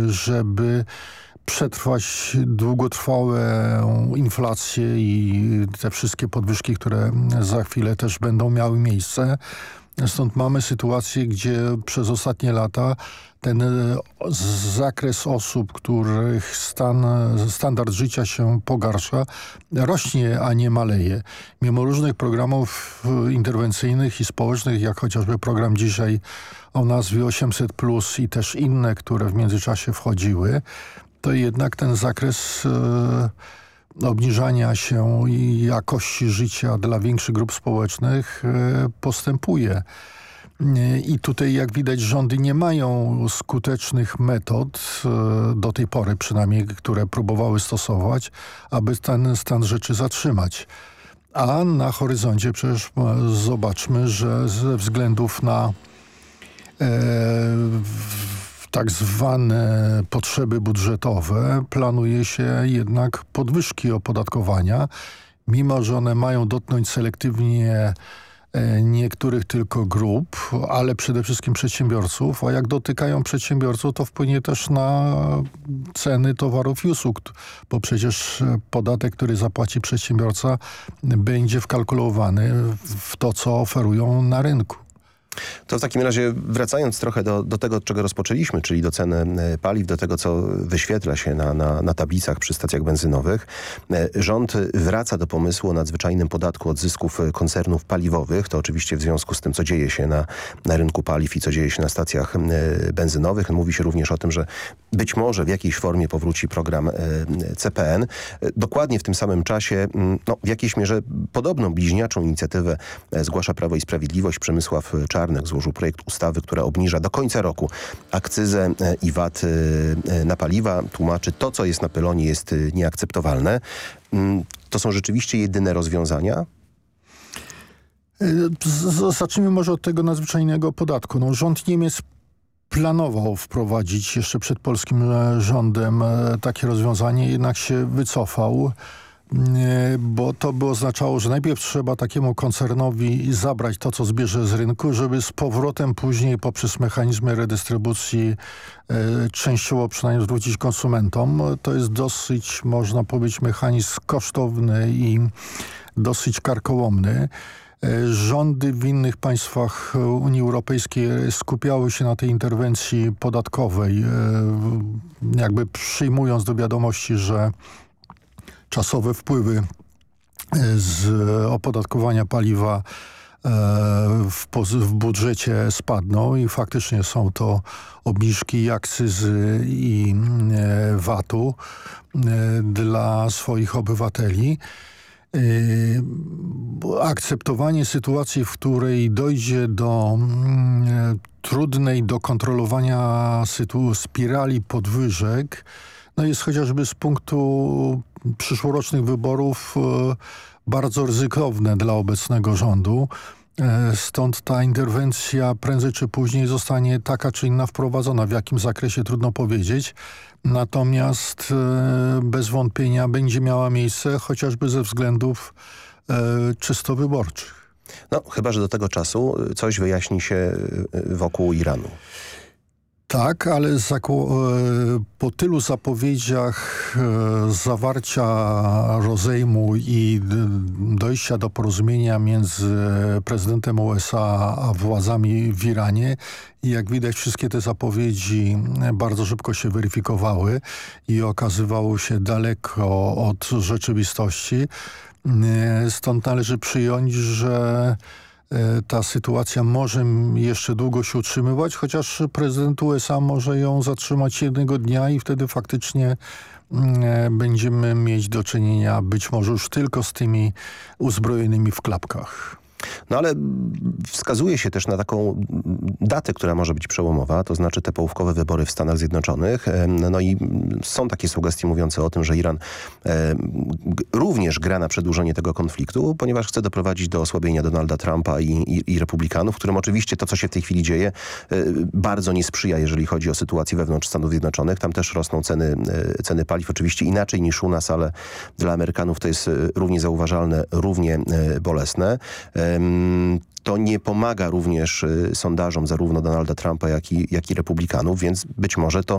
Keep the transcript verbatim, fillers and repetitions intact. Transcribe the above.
żeby przetrwać długotrwałą inflację i te wszystkie podwyżki, które za chwilę też będą miały miejsce. Stąd mamy sytuację, gdzie przez ostatnie lata ten zakres osób, których stan, standard życia się pogarsza, rośnie, a nie maleje. Mimo różnych programów interwencyjnych i społecznych, jak chociażby program dzisiaj o nazwie osiemset plus i też inne, które w międzyczasie wchodziły, to jednak ten zakres e, obniżania się i jakości życia dla większych grup społecznych e, postępuje. I tutaj, jak widać, rządy nie mają skutecznych metod, do tej pory przynajmniej, które próbowały stosować, aby ten stan rzeczy zatrzymać. A na horyzoncie przecież zobaczmy, że ze względów na e, tak zwane potrzeby budżetowe planuje się jednak podwyżki opodatkowania, mimo że one mają dotknąć selektywnie niektórych tylko grup, ale przede wszystkim przedsiębiorców, a jak dotykają przedsiębiorców, to wpłynie też na ceny towarów i usług, bo przecież podatek, który zapłaci przedsiębiorca, będzie wkalkulowany w to, co oferują na rynku. To w takim razie wracając trochę do, do tego, od czego rozpoczęliśmy, czyli do ceny paliw, do tego, co wyświetla się na, na, na tablicach przy stacjach benzynowych. Rząd wraca do pomysłu o nadzwyczajnym podatku od zysków koncernów paliwowych. To oczywiście w związku z tym, co dzieje się na, na rynku paliw i co dzieje się na stacjach benzynowych. Mówi się również o tym, że być może w jakiejś formie powróci program C P N. Dokładnie w tym samym czasie, no, w jakiejś mierze podobną bliźniaczą inicjatywę zgłasza Prawo i Sprawiedliwość. Przemysław Czarnek złożył projekt ustawy, która obniża do końca roku akcyzę i V A T na paliwa. Tłumaczy, to co jest na pylonie jest nieakceptowalne. To są rzeczywiście jedyne rozwiązania? Zacznijmy może od tego nadzwyczajnego podatku. No, rząd Niemiec planował wprowadzić jeszcze przed polskim rządem takie rozwiązanie, jednak się wycofał, bo to by oznaczało, że najpierw trzeba takiemu koncernowi zabrać to, co zbierze z rynku, żeby z powrotem później poprzez mechanizmy redystrybucji e, częściowo przynajmniej zwrócić konsumentom. To jest dosyć, można powiedzieć, mechanizm kosztowny i dosyć karkołomny. Rządy w innych państwach Unii Europejskiej skupiały się na tej interwencji podatkowej, jakby przyjmując do wiadomości, że czasowe wpływy z opodatkowania paliwa w, w budżecie spadną i faktycznie są to obniżki i akcyzy i V A T-u dla swoich obywateli. Akceptowanie sytuacji, w której dojdzie do mm, trudnej do kontrolowania sytu- spirali podwyżek, no jest chociażby z punktu przyszłorocznych wyborów e, bardzo ryzykowne dla obecnego rządu. E, stąd ta interwencja prędzej czy później zostanie taka czy inna wprowadzona. W jakim zakresie trudno powiedzieć. Natomiast e, bez wątpienia będzie miała miejsce chociażby ze względów e, czysto wyborczych. No, chyba że do tego czasu coś wyjaśni się wokół Iranu. Tak, ale po tylu zapowiedziach zawarcia rozejmu i dojścia do porozumienia między prezydentem U S A a władzami w Iranie, jak widać, wszystkie te zapowiedzi bardzo szybko się weryfikowały i okazywały się daleko od rzeczywistości. Stąd należy przyjąć, że ta sytuacja może jeszcze długo się utrzymywać, chociaż prezydent U S A może ją zatrzymać jednego dnia i wtedy faktycznie będziemy mieć do czynienia być może już tylko z tymi uzbrojonymi w klapkach. No ale wskazuje się też na taką datę, która może być przełomowa, to znaczy te połówkowe wybory w Stanach Zjednoczonych. No i są takie sugestie mówiące o tym, że Iran e, również gra na przedłużenie tego konfliktu, ponieważ chce doprowadzić do osłabienia Donalda Trumpa i, i, i republikanów, którym oczywiście to, co się w tej chwili dzieje, e, bardzo nie sprzyja, jeżeli chodzi o sytuację wewnątrz Stanów Zjednoczonych. Tam też rosną ceny, e, ceny paliw, oczywiście inaczej niż u nas, ale dla Amerykanów to jest równie zauważalne, równie e, bolesne. E, To nie pomaga również sondażom zarówno Donalda Trumpa, jak i, jak i republikanów, więc być może to